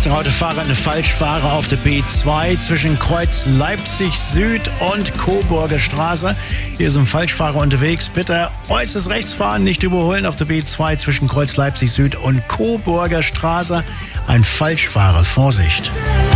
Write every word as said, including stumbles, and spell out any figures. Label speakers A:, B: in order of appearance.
A: Achtung, Autofahrer, eine Falschfahrer auf der B zwei zwischen Kreuz Leipzig Süd und Coburger Straße. Hier ist ein Falschfahrer unterwegs. Bitte äußerst rechts fahren, nicht überholen auf der B zwei zwischen Kreuz Leipzig Süd und Coburger Straße. Ein Falschfahrer, Vorsicht.